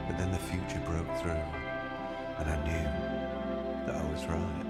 But then the future broke through, and I knew that I was right.